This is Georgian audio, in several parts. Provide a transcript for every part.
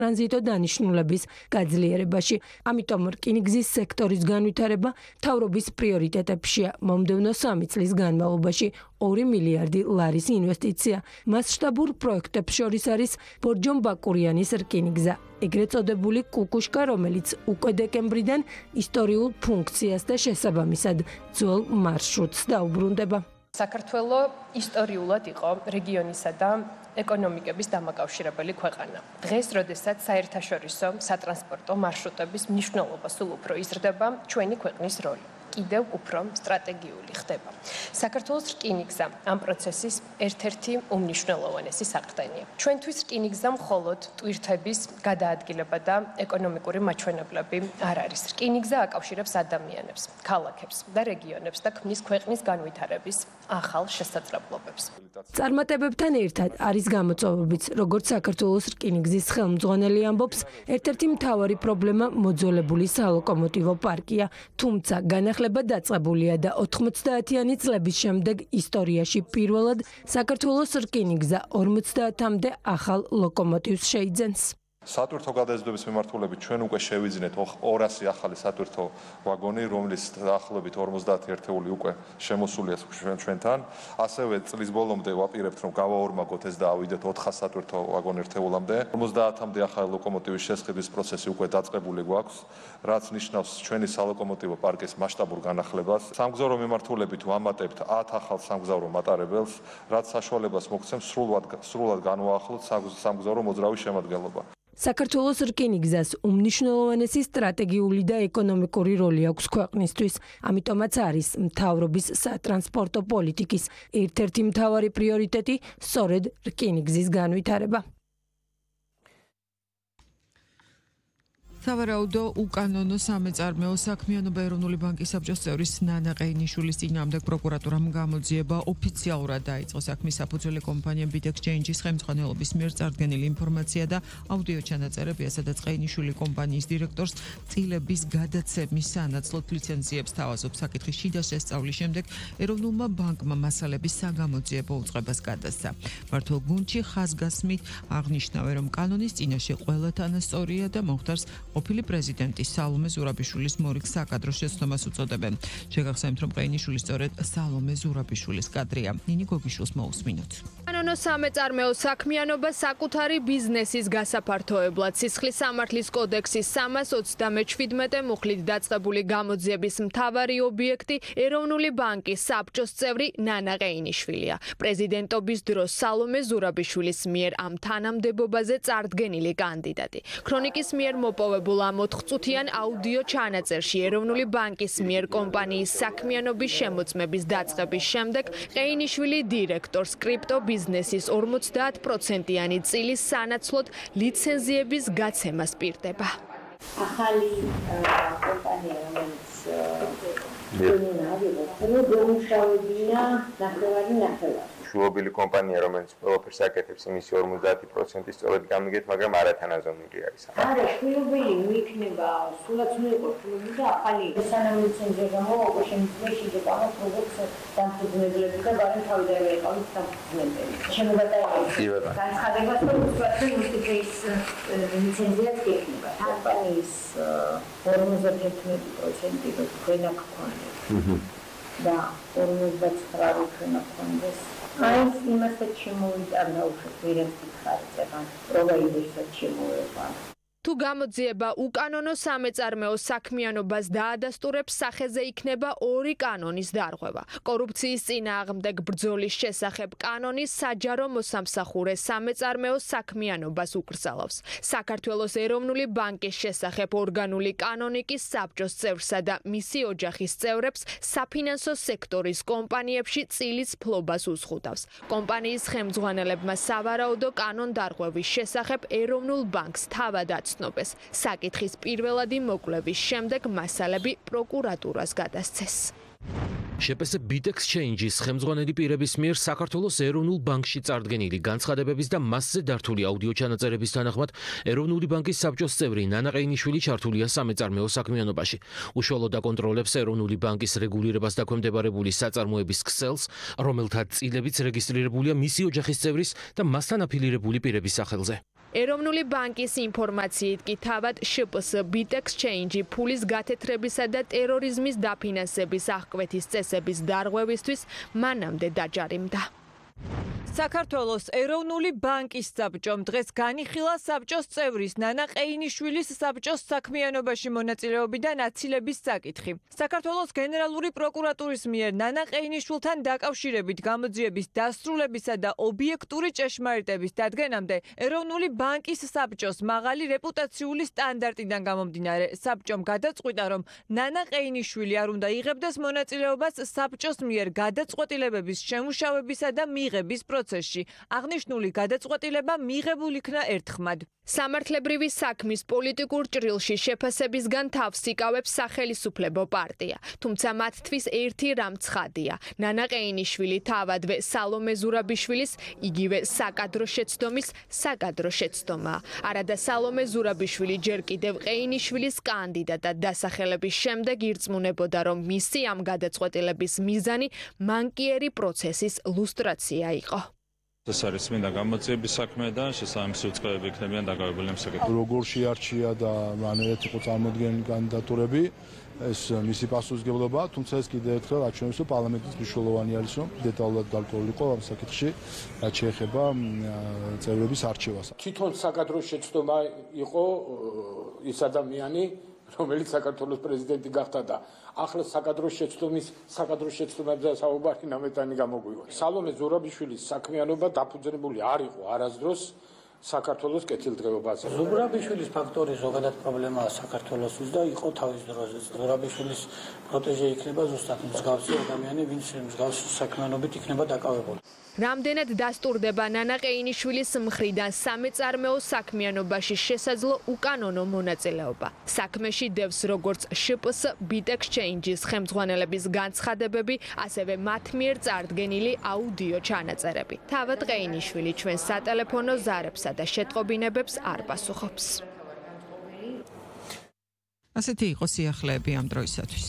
ტრანზიტო დანიშნულების გაძლიერებაში. ამიტომ რკინიგზის სექტორის განვითარება მთავრობის პრიორიტეტებშია. მომდევნო 3 წლის განმავლობაში 2 მილიარდი ლარის ინვესტიცია. მასშტაბურ პროექტებს შორის არის ბორჯომ-ბაკურიანის რკინიგზა, ეგრეთ წოდებული კუკუშკა, რომელიც უკვე დეკემბრიდან ისტორიულ ფუნქციას და შესაბამისად ძველ მარშრუტს დაუბრუნდება. საქართველო ისტორიულად იყო რეგიონისა და ეკონომიკების დამაკავშირებელი ქვეყანა. დღეს, როდესაც საერთაშორისო სატრანსპორტო მარშრუტების მნიშვნელობა სულ უფრო იზრდება, ჩვენი ქვეყნის როლი კიდევ უფრო სტრატეგიული ხდება. საქართველოს რკინიგზა ამ პროცესის ერთ-ერთი უმნიშვნელოვანესი საყრდენია. ჩვენთვის რკინიგზა მხოლოდ ტვირთების გადაადგილება და ეკონომიკური მაჩვენებლები არ არის. რკინიგზა აკავშირებს ადამიანებს, ქალაქებს და რეგიონებს და ქმნის ქვეყნის განვითარების ახალ შესაძლებლობებს. წარმატებებთან ერთად არის გამოწვევებიც, როგორც საქართველოს რკინიგზის ხელმძღვანელი ამბობს, ერთ-ერთი მთავარი პრობლემა მოძველებული სალოკომოტივო პარკია, თუმცა განახლება დაწყებულია და 90-იანი წლების შემდეგ ისტორიაში პირველად საქართველოს რკინიგზა 50-მდე ახალ ლოკომოტივს შეიძენს. სატვირთო გადაზიდვების მიმართულებით ჩვენ უკვე შევიძინეთ 200 ახალი სატვირთო ვაგონი, რომლის დაახლოებით 50 ერთეული უკვე შემოსულია ჩვენთან. ასევე წლის ბოლომდე ვაპირებთ, რომ გავაორმაგოთ ეს და ავიდეთ 400 სატვირთო ვაგონი ერთეულამდე. 50-მდე ახალი ლოკომოტივის შესყიდვის პროცესი უკვე დაწყებული გვაქვს, რაც ნიშნავს ჩვენი სალოკომოტივო პარკის მასშტაბურ განახლებას. სამგზავრო მიმართულებით ვამატებთ 10 ახალ სამგზავრო მატარებელს, რაც საშუალებას მოგცემს სრულად განვაახლოთ სამგზავრო მოძრავი შემადგენლობა. საქართველოს რკინიგზას უმნიშვნელოვანესი სტრატეგიული და ეკონომიკური როლი აქვს ქვეყნისთვის. ამიტომაც არის მთავრობის სატრანსპორტო პოლიტიკის ერთ-ერთი მთავარი პრიორიტეტი სწორედ რკინიგზის განვითარება. სავარაუდო უკანონო სამეწარმეო საქმიანობა ეროვნული ბანკის საბჭოს წევრის ნანა ყეინიშვილის წინააღმდეგ პროკურატურამ გამოძიება ოფიციალურად დაიწყო. საქმის საფუძველი კომპანია BitExchange-ის ხელმძღვანელობის მიერ წარდგენილი ინფორმაცია და აუდიო ჩანაწერებია, სადაც ყეინიშვილი კომპანიის დირექტორს წილების გადაცემის სანაცვლოდ ლიცენზიებს თავაზობს. საკითხის შიდა შესწავლის შემდეგ ეროვნულმა ბანკმა მასალების საგამოძიებო უწყებას გადასცა. მართლ გუნდში ხაზგასმით აღნიშნავენ, რომ კანონის წინაშე ყველა თანასწორია და მომხდარს ყოფილი პრეზიდენტის სალომე ზურაბიშვილის მორიგ საკადრო შეცდომას უწოდებენ. შეგახსენებთ, რომ ყეინიშვილი სწორედ სალომე ზურაბიშვილის კადრია. ნინი გოგიშვილს მოусმინოთ. კანონო სამეწარმეო საქმიანობა საკუთარი ბიზნესის გასაფართოებლად სისხლის სამართლის კოდექსის 327 მუხლით დაწყებული გამოძიების მთავარი ობიექტი ეროვნული ბანკის საბჭოს წევრი ნანა ყეინიშვილია. პრეზიდენტობის დროს სალომე ზურაბიშვილის მიერ ამ თანამდებობაზე წარდგენილი კანდიდატი. ქრონიკის მიერ მოპოვებულ ამ 4-წუთიან აუდიო ჩანაწერში ეროვნული ბანკის მიერ კომპანიის საქმიანობის შემოწმების დაწყების შემდეგ ყეინიშვილი დირექტორს კრიპტო ბიზნესის 50%-იანი წილის სანაცვლოდ ლიცენზიების გაცემას პირდება. ახალი კომპანია, რომელიც დაუმუშავებია ნახევარი. შუობილი კომპანია, რომელიც ყველაფერს აკეთებს, იმის 50% სწორედ გამიგეთ, მაგრამ არათანაზომული არის. არა, შუობილი მიიქნება, სულაც მიიღო შუობილი და ახალი სანამ ლიცენზია გამოაქვს, შემიძლია შეიძლება ამ პროდუქტს დამფუძნებლები და გარემ თავიდანვე იყავით დამფუძნებლები. შემოგატანილი. განცხადებას რომ უბრალოდ მულტიპლეის ლიცენზიაც გექნება. კომპანიის 51% თქვენ აქ გქონდეთ. და 49 თქვენ აქ გქონდეს. Այս იმასაც შემოვიტანაუშვეთ ვერაც გიხარდება, პროვაიდერსაც შემოეყვა. თუ გამოძიება უკანონო სამეწარმეო საქმიანობას დაადასტურებს, სახეზე იქნება 2 კანონის დარღვევა. კორუფციის წინააღმდეგ ბრძოლის შესახებ კანონის საჯარო მოსამსახურე სამეწარმეო საქმიანობას უკრძალავს. საქართველოს ეროვნული ბანკის შესახებ ორგანული კანონიკის საბჭოს წევრსა და მისი ოჯახის წევრებს საფინანსო სექტორის კომპანიებში წილის ფლობას უზღუდავს. კომპანიის ხელმძღვანელებმა სავარაუდო კანონდარღვევის შესახებ ეროვნულ ბანკს თავად ცნობას. საკითხის პირველადი მოკვლევის შემდეგ მასალები პროკურატურას გადასცეს. შეპეს BitExchange-ის ხელმძღვანელი პირების მიერ საქართველოს ეროვნულ ბანკში წარდგენილი განცხადებების და მასზე დართული აუდიო ჩანაწერების თანახმად ეროვნული ბანკის საბჭოს წევრი ნანა ყეინიშვილი ჩართულია სამეწარმეო საქმიანობაში. უშუალოდ აკონტროლებს ეროვნული ბანკის რეგულირებას დაქვემდებარებული საწარმოების ქსელს, რომელთა წილებიც რეგისტრირებულია მისი ოჯახის წევრის და მასთან აფილირებული პირების სახელზე. ეროვნული ბანკის ინფორმაციით კი თავად შპს BitExchange ფულის გათეთრებისა და ტერორიზმის დაფინანსების აღკვეთის წესების დარღვევისთვის მანამდე დაჯარიმდა. საქართველოს ეროვნული ბანკის საბჭომ დღეს განიხილა საბჭოს წევრის ნანა ყეინიშვილის საბჭოს საქმიანობაში მონაწილეობიდან აცილების საკითხი. საქართველოს გენერალური პროკურატურის მიერ ნანა ყეინიშვილთან დაკავშირებით გამოძიების დასრულებისა და ობიექტური ჭეშმარიტების დადგენამდე ეროვნული ბანკის საბჭოს მაღალი რეპუტაციული სტანდარტიდან გამომდინარე საბჭომ გადაწყვიტა, რომ ნანა ყეინიშვილი არ უნდა იღებდეს მონაწილეობას საბჭოს მიერ გადაწყვეტილებების შემუშავებისა და მიღების პროცესში. აღნიშნული გადაწყვეტილება მიღებულ იქნა ერთხმად. სამართლებრივი საქმის პოლიტიკურ ჭრილში შეფასებისგან თავს იკავებს სახელისუფლებო პარტია. თუმცა მათთვის ერთი რამ ცხადია. ნანა ყეინიშვილი თავადვე სალომე ზურაბიშვილის იგივე საკადრო შეცდომის საკადრო შეცდომაა. არადა სალომე ზურაბიშვილი ჯერ კიდევ ყეინიშვილის კანდიდატად დასახელების შემდეგ ირწმუნებოდა, რომ მისი ამ გადაწყვეტილების მიზანი მანკიერი პროცესის ლუსტრაცია იყო. ეს არის წმინდა გამოძიების საქმე და შესაბამისი უწყებები იქნებიან დაკავებული ამ საკითხით. როგორ შეარჩია და რანაირად იყო წარმოდგენილი კანდიდატურები, ეს მისი პასუხისმგებლობაა, თუმცა ეს კიდევ ერთხელ აჩვენებს, რომ პარლამენტის მნიშვნელოვანი არის, რომ დეტალურად გარკვეულიყო ამ საკითხში, რაც შეეხება წევრების არჩევას. თვითონ საკადრო შეცდომა იყო ის ადამიანი, რომელიც საქართველოს პრეზიდენტი გახდა და ახლა საკადრო შეცდომებზე საუბარი ნამეტანი გამოგვივა. სალომე ზურაბიშვილის საქმიანობა დაფუძნებული არ იყო არასდროს საქართველოს კეთილდღეობაზე. ზურაბიშვილის ფაქტორი ზოგადად პრობლემაა საქართველოსთვის და იყო თავის დროზე. ზურაბიშვილის პროტეჟე იქნება ზუსტად მსგავსი ადამიანი, ვინც მსგავსი საქმიანობით იქნება დაკავებული. რამდენად დასტურდება ნანა ყეინიშვილის მხრიდან სამეწარმეო საქმიანობაში შესაძლო უკანონო მონაწილეობა. საქმეში დევს როგორც შპს BitExchange-ის ხელმძღვანელების განცხადებები, ასევე მათ მიერ წარდგენილი აუდიო ჩანაწერები. თავად ყეინიშვილი ჩვენ სატელეფონო ზარებსა და შეტყობინებებს არ პასუხობს. ასეთი იყო სიახლეები ამ დროისათვის.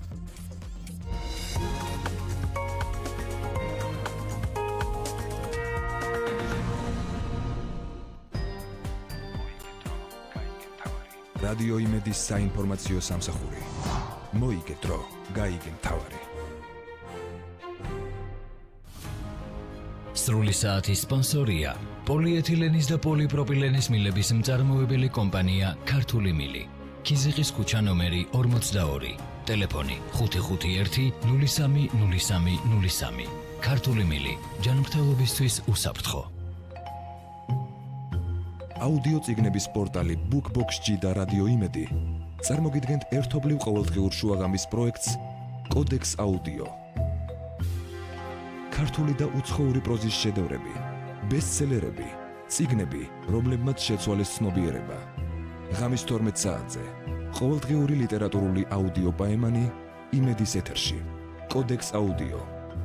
რადიო იმედის საინფორმაციო სამსახური. მოიგე დრო, გაიგე მთავარი. სრული საათის სპონსორია პოლიეთილენის და პოლიპროპილენის მილების მწარმოებელი კომპანია ქართული მილი. ქიზიყის ქუჩა ნომერი 42, ტელეფონი 551 030303. ქართული მილი, ჯანმრთელობისთვის უსაფრთხო. აუდიო წიგნების პორტალი BookBox-ში და რადიო იმედი წარმოგიდგენთ ერთობლივ ყოველდღიურ შუაღამის პროექტს კოდექს აუდიო. ქართული და უცხოური პროზის შედევრები, ბესტსელერები, წიგნები, რომლებმაც შეცვალეს ცნობიერება. ღამის 12 საათზე ყოველდღიური ლიტერატურული აუდიო პაემანი იმედის ეთერში. კოდექს აუდიო.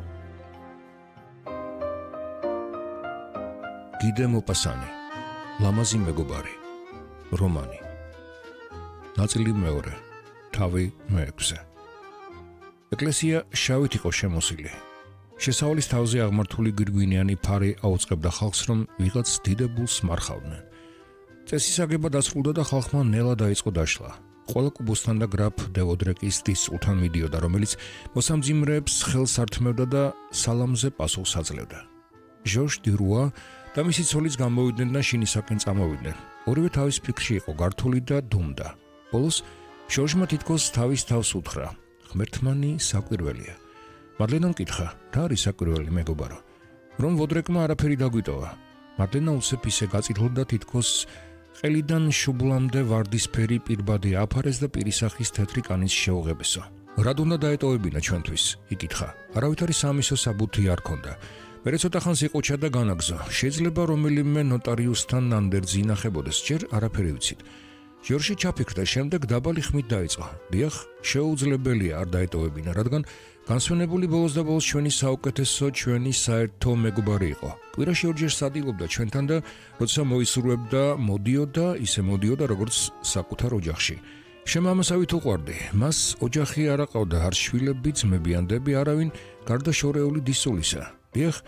გიდე მოპასანი, ლამაზი მეგობარი, რომანი. ნაწილი მეორე, თავი მეექვსე. ეკლესია შავით იყო შემოსილი. შესავლის თავზე აღმართული გვირგვინიანი ფარი აუწყებდა ხალხს, რომ ვიღაც დიდებულს მარხავდნენ. წესის აგება დასრულდა და ხალხმა ნელა დაიწყო დაშლა. ყველა კუბოსთან და გრაფ დევოდრეკის დის სულთან მიდიოდა, რომელიც მოსამძიმრეებს ხელს ართმევდა და სალამზე პასუხს აძლევდა. ჟორჟ დირუა და მისი ცოლიც გამოვიდნენ და შინისაკენ წამოვიდნენ. ორივე თავის ფიქრში იყო გართული და დუმდა. ბოლოს ჟორჟმა თითქოს თავის თავს უთხრა: ღმერთმანი საკვირველია. მადლენამ კითხა: რა არის საკვირველი მეგობარო? რომ ვოდრეკმა არაფერი დაგვიტოვა. მადლენა უცებ ისე გაწითლდა თითქოს ყელიდან შუბლამდე ვარდისფერი პირბადი აფარეს და პირისახის თეთრი კანის შეუღებესო. რად უნდა დაეტოვებინა ჩვენთვის? იკითხა. არავითარი სამისო საბუთი არ ქონდა. მერე ცოტა ხანს იყუჩა და განაგზო. შეიძლება რომელიმე ნოტარიუსთან ნანდერძი ინახებოდეს, ჯერ არაფერი ვიცით. ჟორჟი ჩაფიქრდა, შემდეგ დაბალი ხმით დაიწყო. დიახ, შეუძლებელია არ დაეტოვებინა, რადგან განსვენებული ბოლოს და ბოლოს ჩვენი საუკეთესო, ჩვენი საერთო მეგობარი იყო. კვირაში ორჯერ სადილობდა ჩვენთან და როცა მოისურვებდა, მოდიოდა, ისე მოდიოდა, როგორც საკუთარ ოჯახში. შემამასავით უყვარდი. მას ოჯახი არ აყავდა, არ შვილები, ძმები, ანდები, არავინ გარდა შორეული დისულისა. დიახ,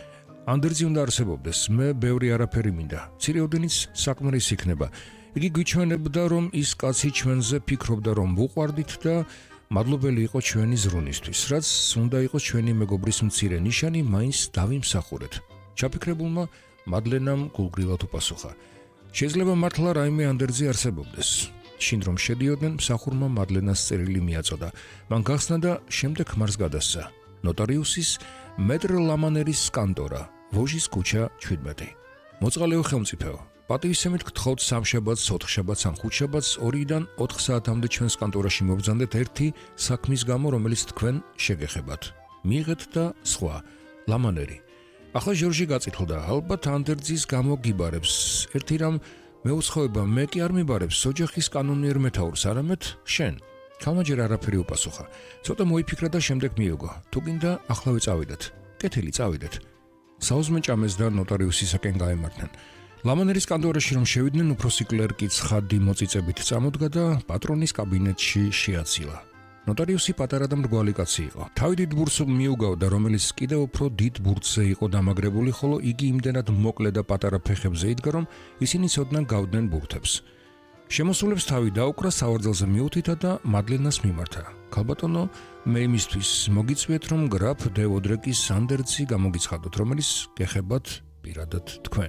ანდერძი უნდა არსებობდეს, მე ბევრი არაფერი მინდა. ცირეოდენიც საკმარის იქნება. იგი გვიჩვენებდა, რომ ის კაცი ჩვენზე ფიქრობდა, რომ ვუყვარდით და მადლობელი იყო ჩვენი ზრუნისთვის, რაც უნდა იყოს ჩვენი მეგობრის მცირე ნიშანი, მაინც დავიმსახურეთ. ჩაფიქრებულმა მადლენამ გულგრილად უპასუხა. შეიძლება მართლა რაიმე ანდერძი არსებობდეს. შინ რომ შედიოდნენ, მსახურმა მადლენას წერილი მიაწოდა. მან გახსნა და შემდეგ ხმარს გადასცა. ნოტარიუსის მეტრ ლამანერის კანტორა, ვოჟის ქუჩა 17. მოწყალეო ხელმწიფეო, პატივისცემით გთხოვთ სამშაბათს, ოთხშაბათს ან ხუთშაბათს 2-დან 4 საათამდე ჩვენს კანტორაში მობრძანდეთ ერთი საქმის გამო, რომელიც თქვენ შეგეხებათ. მიიღეთ და სხვა. ლამანერი. ახლა ჟორჟი გაწითლდა, ალბათ ანდერძის გამო გიბარებს. ერთი რამ მეუცხოება, მე კი არ მიბარებს ოჯახის კანონიერ მეთაურს, არამედ შენ. ქალმა ჯერ არაფერი უპასუხა. ცოტა მოიფიქრა და შემდეგ მიიღო. თუ გინდა, ახლავე წავიდეთ. კეთილი, წავიდეთ. საუზმე ჭამეს და ნოტარიუსისაკენ გაემართნენ. ლამანერის კანტორაში რომ შევიდნენ, უფროსი კლერკი ცხადი მოწიწებით წამოდგა და პატრონის კაბინეტში შეაცილა. ნოტარიუსი პატარა და მრგვალი კაცი იყო. თავი დიდ ბურთს მიუგავდა, რომელიც კიდევ უფრო დიდ ბურთზე იყო დამაგრებული, ხოლო იგი იმდენად მოკლე და პატარა ფეხებზე იდგა, რომ ისინი ცოდნან გავდნენ ბურთებს. შემოსულებს თავი დაუკრა, სავარძელზე მიუთითა და მადლენას მიმართა. ქალბატონო, მე იმისთვის მოგიწვიეთ, რომ გრაფ დე ვოდრეკის ანდერძი გამოგიცხადოთ, რომელიც გეხებათ პირადად თქვენ.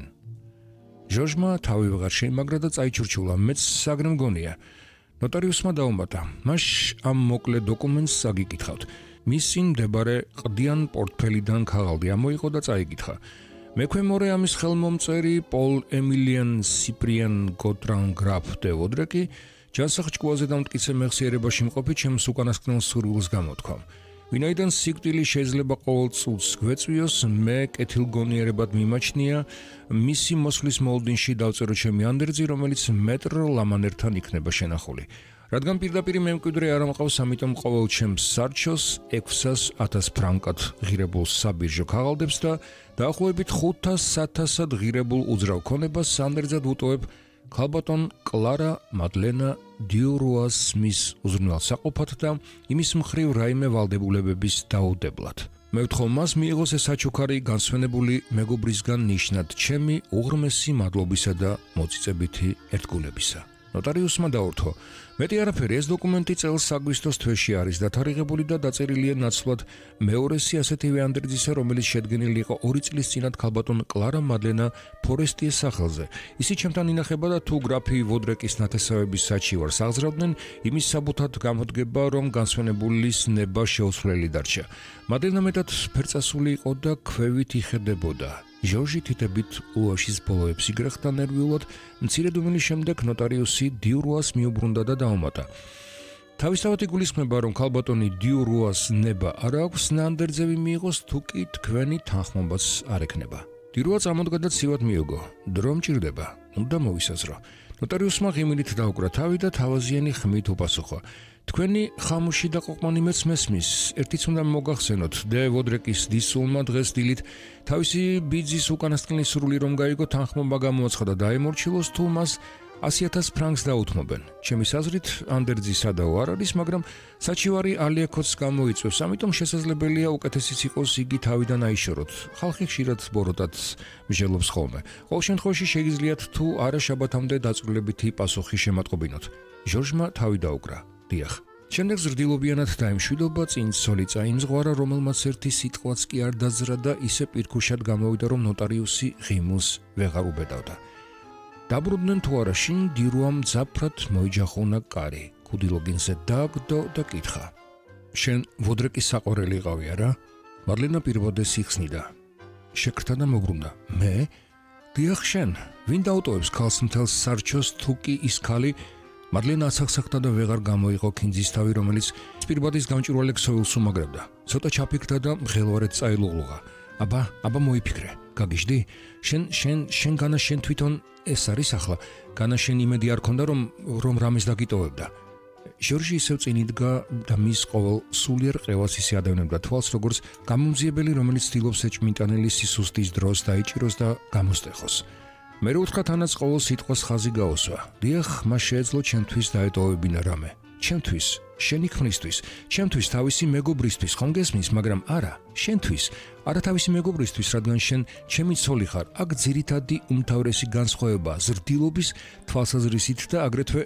ჟორჟმა თავი ვეღარ შეიმაგრა და წაიჩურჩულა, მეც საგრე მგონია. ნოტარიუსმა დაუმატა. მას ამ მოკლე დოკუმენტს წაგიკითხავთ. მისი მდებარე ყდიან პორტფელიდან ქაღალდი ამოიღო და წაიკითხა. მექვემორე ამის ხელმომწერი პოლ ემილიან სიპრიან გოტრან გრაფ დე ვოდრეკი ჯანსაღჭკუაზე და მტკიცე მეხსიერებაში მყოფი ჩემს უკანასკნელ სურვილს გამოთქვა. ვინაიდან სიკვდილი შეიძლება ყოველ წუთს გვეწვიოს, მე კეთილგონიერებად მიმაჩნია მისი მოსვლის მოლოდინში დავწერო ჩემი ანდერძი, რომელიც მეტრ ლამანერთან იქნება შენახული. რადგან პირდაპირ მემკვიდრე არ ამყავს, ამიტომ ყოველ ჩემს სარჩოს 600,000 ფრანკად ღირებულ საბირჟო ქაღალდებს და დაახლოებით 500,000-ად ღირებულ უძრავ ქონებას ანდერძად ვუტოვებ ქალბატონ კლარა მადლენა დიურუას მის უზრუნველსაყოფად და იმის მხრივ რაიმე ვალდებულებების დაუდებლად. მე ვთხოვ მას მიიღოს ეს საჩუქარი განსვენებული მეგობრისგან ნიშნად ჩემი უღრმესი მადლობისა და მოწიწებითი ერთგულებისა. ნოტარიუსმა დაურთო. მეტი არაფერი, ეს დოკუმენტი წელს აგვისტოს თვეში არის დათარიღებული და დაწერილია ნაცვლად მეორესი ასეთივე ანდერძისა, რომელიც შედგენილი იყო 2 წლის წინათ ქალბატონ კლარა მადლენა ფორესტიეს სახელზე. ისი ჩემთან ინახება და თუ გრაფი ვოდრეკის ნათესავების საჩივარს აღზრავდნენ, იმის საბუთად გამოდგება, რომ განსვენებულის ნება შეუცვლელი დარჩა. მადლენა მეტად ფერწასული იყო და ქვევით იხედებოდა. ჟორჟი თითებით უაშის ბოლოებს იგრეხდა ნერვიულად, მცირე დუმილის შემდეგ ნოტარიუსი დიურუას მიუბრუნდა და დაუმატა. თავისთავად იგულისხმება, რომ ქალბატონი დიურუას ნება არ აქვს, ნანდერძევი მიიღოს, თუ კი თქვენი თანხმობაც არ ექნება. დიურუა წამოდგა და ცივად მიუგო. დრო მჭირდება, უნდა მოვისაზრო. ნოტარიუსმა ღიმილით დაუკრა თავი და თავაზიანი ხმით უპასუხა. თქვენი ხამუში და ყოყმანი მეც მესმის, ერთიც უნდა მოგახსენოთ, დე ვოდრეკის დისულმა დღეს დილით თავისი ბიძის უკანასკნელი სურვილი რომ გაიგო, თანხმობა გამოაცხადა და დაემორჩილოს, თუ მას 100,000 ფრანკს დაუთმობენ. ჩემის აზრით, ანდერძი სადაო არ არის, მაგრამ საჩივარი ალიაკოც გამოიწვევს, ამიტომ შესაძლებელია უკეთესიც იყოს იგი თავიდან აიშოროთ. ხალხი ხშირად ბოროტად მსჯელობს ხოლმე. ყოველ შემთხვევაში შეგიძლიათ თუ არა შაბათამდე დაწვრილებითი პასუხი შემატყობინოთ. ჟორჟმა თავი დაუკრა. დიახ. შემდეგ ზრდილობიანად დაემშვიდობა, წინ ცოლი წაიმზღვარა, რომელმაც ერთი სიტყვაც კი არ დაძრა და ისე პირქუშად გამოვიდა, რომ ნოტარიუსი ღიმილს ვეღარ უბედავდა. დაბრუნდნენ თუ არა, შინ დიურუამ მძაფრად მოიჯახუნა კარი. კუდილოგინზე დააგდო და კითხა. შენ ვოდრეკის საყვარელი იყავი არა? მადლენა პირბოდეს იხსნიდა. შეკრთა და მოგრუნდა. მე? დიახ შენ. ვინ დაუტოვებს ქალს მთელს სარჩოს, თუ კი ის ქალი მადლენა ასახსახდა და ვეღარ გამოიღო ქინძის თავი, რომელიც პირბადის გამჭვირვალე ქსოვილს უმაგრებდა. ცოტა ჩაფიქრდა და მღელვარედ წაილუღლუღა. აბა მოიფიქრე. გაგიჟდი? შენ განა შენ თვითონ ეს არის ახლა. განა შენ იმედი არ ქონდა რომ რამეს დაგიტოვებდა. ჟორჟი ისევ წინ იდგა და მის ყოველ სულიერ ყევას ისე ადევნებდა თვალს, როგორც გამომძიებელი, რომელიც ცდილობს ეჭმიტანილი სისუსტის დროს დაიჭიროს და გამოსტეხოს. მე უთხრა თანაც ყოველ სიტყვას ხაზი გაუსვა. დიახ, მას შეეძლო ჩემთვის დაეტოვებინა რამე. ჩემთვის, შენი ქმნისთვის, ჩემთვის თავისი მეგობრისთვის ხომ გესმის, მაგრამ არა, შენთვის, არა თავისი მეგობრისთვის, რადგან შენ ჩემი ცოლი ხარ. აქ ძირითადი უმთავრესი განსხვავება ზრდილობის თვალსაზრისით და აგრეთვე